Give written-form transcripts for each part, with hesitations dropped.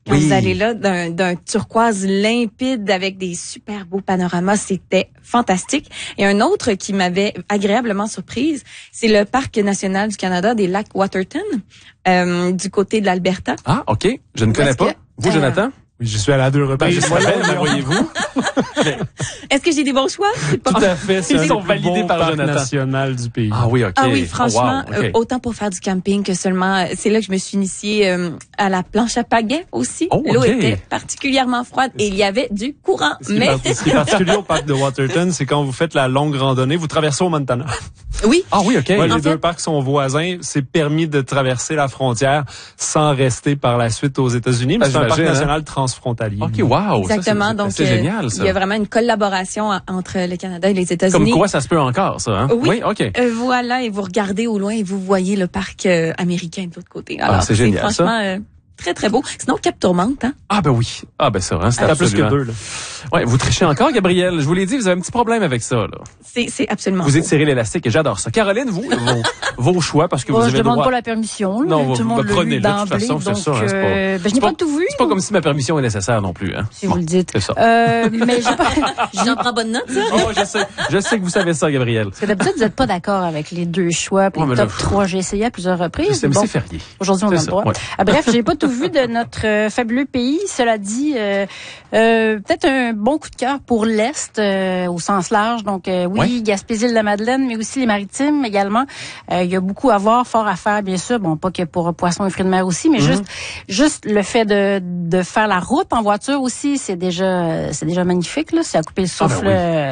Quand vous allez là, d'un turquoise limpide avec des super beaux panoramas, c'était fantastique. Et un autre qui m'avait agréablement surprise, c'est le Parc national du Canada des lacs Waterton, du côté de l'Alberta. Ah, OK. Je ne connais pas. Vous, Jonathan? Oui, je suis allé à 2 reprises. Voyez-vous? Est-ce que j'ai des bons choix? Tout à fait. Ils sont validés par Jonathan. National du pays. Ah oui, OK. Ah oui, franchement, Oh, wow, okay. Autant pour faire du camping que seulement, c'est là que je me suis initiée à la planche à pagaie aussi. Oh, L'eau okay. était particulièrement froide et il y avait du courant. Ce qui est particulier au parc de Waterton, c'est quand vous faites la longue randonnée, vous traversez au Montana. Oui. Ah oui, OK. Ouais, les deux parcs sont voisins. C'est permis de traverser la frontière sans rester par la suite aux États-Unis. Mais c'est un parc national transfrontalier. OK, wow. Exactement. Ça, donc, c'est génial, ça. Il y a vraiment une collaboration entre le Canada et les États-Unis. Comme quoi, ça se peut encore, ça, hein? Oui. OK. Voilà, et vous regardez au loin et vous voyez le parc américain de l'autre côté. Alors, c'est génial, franchement, ça. Très, très beau. Sinon, Cap Tourmente, hein? Ah, ben oui. Ah, ben ça, hein, c'est absolument. Plus que 2, là. Ouais, vous trichez encore, Gabrielle. Je vous l'ai dit, vous avez un petit problème avec ça, là. C'est absolument. Vous étirez l'élastique et j'adore ça. Caroline, vous, vos choix, parce que vous avez je demande pas la permission, là. Non, tout le monde prenez le de toute façon, c'est ça, hein, je n'ai pas tout vu. C'est pas comme si ma permission est nécessaire non plus, hein. Si vous le dites. C'est ça. Mais j'ai pas, j'en prends bonne note, ça. Oh, je sais que vous savez ça, Gabrielle. Parce que d'habitude, vous n'êtes pas d'accord avec les deux choix, puis les top 3, j'ai essayé à plusieurs reprises. C'est férié. Aujourd'hui, on a le droit. Ouais. Bref, j'ai pas tout vu de notre fabuleux pays. Cela dit, peut-être un bon coup de cœur pour l'Est, au sens large. Donc, oui, Gaspésie-Île-de-la-Madeleine, mais aussi les Maritimes également. Il y a beaucoup à voir, fort à faire, bien sûr. Bon, pas que pour poissons et fruits de mer aussi, mais juste le fait de faire la route en voiture aussi, c'est déjà magnifique, là. C'est à couper le souffle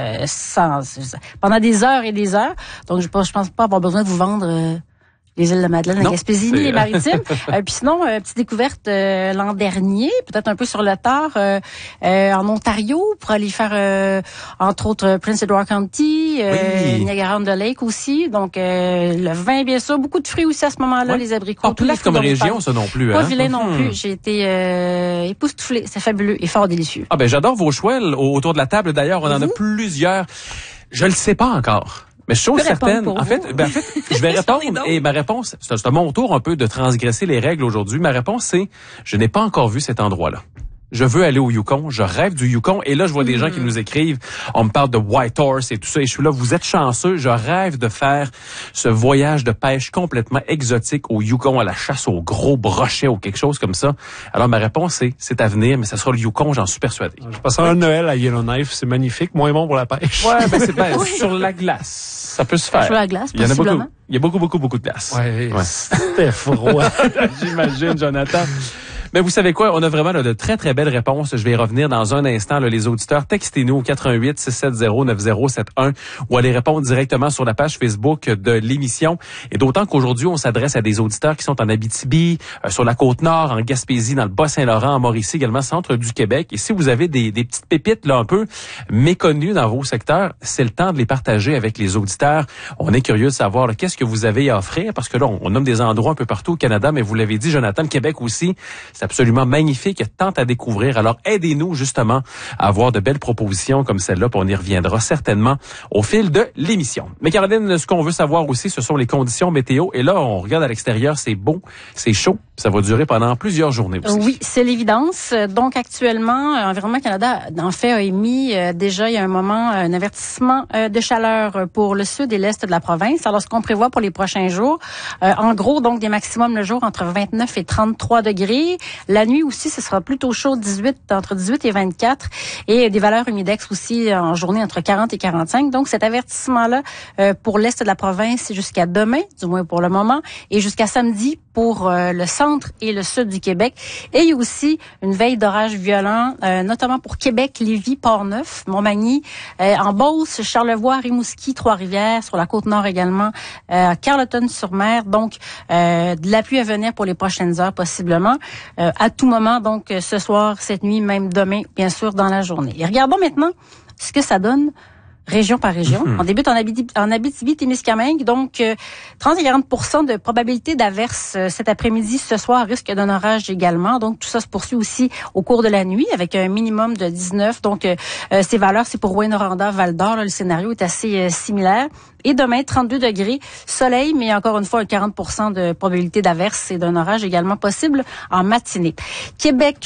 pendant des heures et des heures. Donc, je pense pas avoir besoin de vous vendre les îles de Madeleine, la Gaspésie, les Maritimes. Puis sinon, petite découverte l'an dernier, peut-être un peu sur le tard, en Ontario, pour aller faire, entre autres, Prince Edward County, Niagara-on-the-Lake aussi. Donc, le vin, bien sûr, beaucoup de fruits aussi à ce moment-là, les abricots. Pas plat comme région, ça non plus. Pas vilain non plus. J'ai été époustouflée. C'est fabuleux et fort délicieux. Ah ben, j'adore vos choix autour de la table. D'ailleurs, on en a plusieurs. Je le sais pas encore. Mais je suis chose certaine, en fait, je vais répondre et ma réponse, c'est à mon tour un peu de transgresser les règles aujourd'hui. Ma réponse, c'est, je n'ai pas encore vu cet endroit-là. Je veux aller au Yukon, je rêve du Yukon. Et là, je vois des gens qui nous écrivent, on me parle de Whitehorse et tout ça. Et je suis là, vous êtes chanceux, je rêve de faire ce voyage de pêche complètement exotique au Yukon, à la chasse aux gros brochets ou quelque chose comme ça. Alors, ma réponse, c'est à venir, mais ça sera le Yukon, j'en suis persuadé. Je passerai un Noël à Yellowknife, c'est magnifique, moins bon pour la pêche. Ouais, ben c'est sur la glace. Ça peut se faire. Sur la glace, il y en a beaucoup. possiblement. Il y a beaucoup de glace. Ouais. C'était froid. J'imagine, Jonathan. Mais vous savez quoi? On a vraiment de très, très belles réponses. Je vais y revenir dans un instant. Là, les auditeurs, textez-nous au 88-670-9071 ou allez répondre directement sur la page Facebook de l'émission. Et d'autant qu'aujourd'hui, on s'adresse à des auditeurs qui sont en Abitibi, sur la Côte-Nord, en Gaspésie, dans le Bas-Saint-Laurent, en Mauricie, également centre du Québec. Et si vous avez des petites pépites là un peu méconnues dans vos secteurs, c'est le temps de les partager avec les auditeurs. On est curieux de savoir qu'est-ce que vous avez à offrir parce que là, on nomme des endroits un peu partout au Canada, mais vous l'avez dit, Jonathan, le Québec aussi. C'est absolument magnifique, tant à découvrir. Alors, aidez-nous justement à avoir de belles propositions comme celle-là, puis on y reviendra certainement au fil de l'émission. Mais Caroline, ce qu'on veut savoir aussi, ce sont les conditions météo. Et là, on regarde à l'extérieur, c'est beau, c'est chaud, ça va durer pendant plusieurs journées aussi. Oui, c'est l'évidence. Donc, actuellement, Environnement Canada, en fait, a émis déjà, il y a un moment, un avertissement de chaleur pour le sud et l'est de la province. Alors, ce qu'on prévoit pour les prochains jours, en gros, donc, des maximums le jour entre 29 et 33 degrés. La nuit aussi, ce sera plutôt chaud, entre 18 et 24. Et des valeurs humidex aussi en journée entre 40 et 45. Donc, cet avertissement-là, pour l'est de la province, c'est jusqu'à demain, du moins pour le moment, et jusqu'à samedi pour le centre et le sud du Québec. Et il y a aussi une veille d'orage violent, notamment pour Québec, Lévis, Port-Neuf, Montmagny, en Beauce, Charlevoix, Rimouski, Trois-Rivières, sur la Côte-Nord également, à Carleton-sur-Mer. Donc, de la pluie à venir pour les prochaines heures, possiblement. À tout moment, donc, ce soir, cette nuit, même demain, bien sûr, dans la journée. Et regardons maintenant ce que ça donne région par région. On débute en Abitibi-Témiscamingue, donc 30 à 40% de probabilité d'averse cet après-midi, ce soir, risque d'un orage également. Donc tout ça se poursuit aussi au cours de la nuit avec un minimum de 19. Donc ces valeurs, c'est pour Rouyn-Noranda, Val-d'Or. Là, le scénario est assez similaire. Et demain, 32 degrés, soleil, mais encore une fois, un 40% de probabilité d'averse et d'un orage également possible en matinée. Québec,